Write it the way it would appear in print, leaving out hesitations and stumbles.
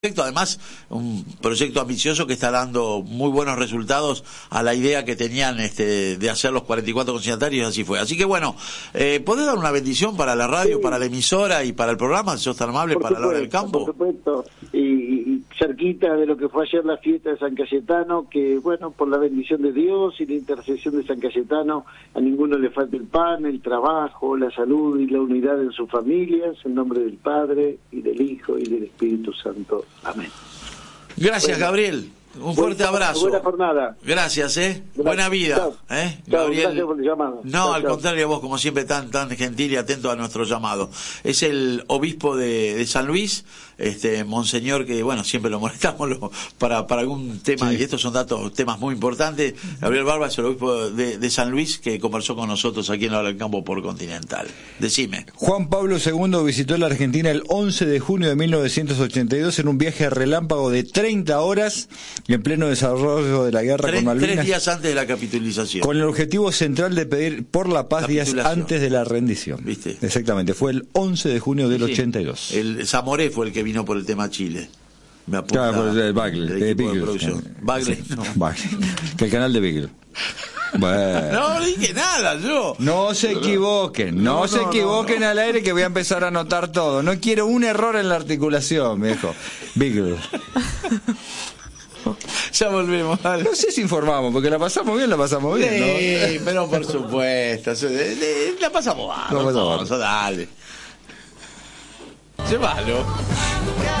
Además, un proyecto ambicioso que está dando muy buenos resultados a la idea que tenían de hacer los 44 consignatarios, así fue. Así que bueno, ¿podés dar una bendición para la radio, para la emisora y para el programa, si sos tan amable, para la hora del campo? Por supuesto, y cerquita de lo que fue ayer la fiesta de San Cayetano, que bueno, por la bendición de Dios y la intercesión de San Cayetano, a ninguno le falta el pan, el trabajo, la salud y la unidad en sus familias, en nombre del Padre, y del Hijo, y del Espíritu Santo. Amén. Gracias, bueno, Gabriel. Un fuerte abrazo. Buena jornada. Gracias, Buena vida. Chao. Gabriel. Gracias por el llamado. No, chao, al contrario, vos, como siempre, tan gentil y atento a nuestro llamado. Es el obispo de San Luis, monseñor, que bueno, siempre lo molestamos para algún tema, sí. Y estos son temas muy importantes. Gabriel Barba es el obispo de San Luis, que conversó con nosotros aquí en la hora del campo por Continental. Decime. Juan Pablo II visitó la Argentina el 11 de junio de 1982 en un viaje relámpago de 30 horas y en pleno desarrollo de la guerra con Malvinas. 3 días antes de la capitalización. Con el objetivo central de pedir por la paz días antes de la rendición. ¿Viste? Exactamente, fue el 11 de junio del 82. El Zamoré fue el que vino por el tema Chile. Me apunta. Claro, el Bagley. Bagley, no. Bagley. Que el canal de Beagle. Bueno. No dije nada yo. No se equivoquen, no se equivoquen al aire, que voy a empezar a anotar todo. No quiero un error en la articulación, viejo. Beagle. Ya volvemos, dale. No sé si informamos, porque la pasamos bien, sí, ¿no? Pero por supuesto, la pasamos mal. Dale. Llévalo.